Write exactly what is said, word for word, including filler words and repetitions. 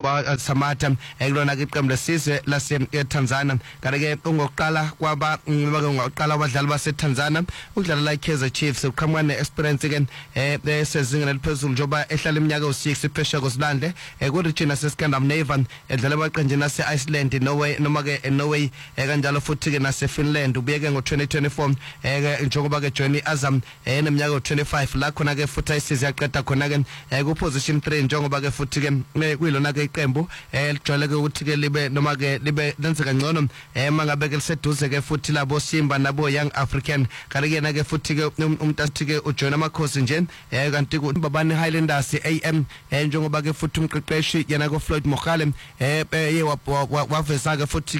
kwa Samata ekulona ke iqembu lesizwe lase Tanzania kanti ke ungokuqala kwaba ngokuqala abadlali base Tanzania ukudlala la Kaizer Chiefs uqhamuka ne-experience ke eh sezingeni eliphezulu njoba ehlala iminyaka u-six phesheya kosilande ku region yase Scandinavia edlala emaqenjini ase Iceland Norway noma ke Norway kanjalo futhi ke nase Finland ubuye ke ngo twenty twenty-four eh njengoba ke join iAzam eneminyaka u-twenty-five la khona ke futhi ayisize yaqeda khona ke ku position three njengoba ke futhi ke kuyilona ke iqembu elijwayele ke ukuthi ke libe noma ke libe lenze kangcono mangabe ke liseduze ke futhi labo Simba nabo Young African kanti ke na ke futhi ke umntathi ke ujoin amakhosi nje kanti ku babani Highlanders A M njengoba ke futhi umqeqeshi yena ko Floyd Mogale eh waveza ke futhi